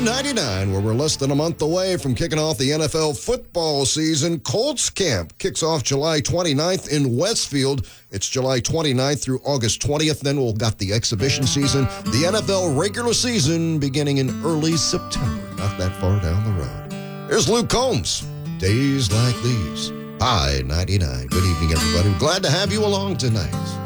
I-99, where we're less than a month away from kicking off the NFL football season. Colts Camp kicks off July 29th in Westfield. It's July 29th through August 20th. Then we'll got the exhibition season, the NFL regular season beginning in early September, not that far down the road. Here's Luke Combs. Days like these. I-99. Good evening, everybody. Glad to have you along tonight.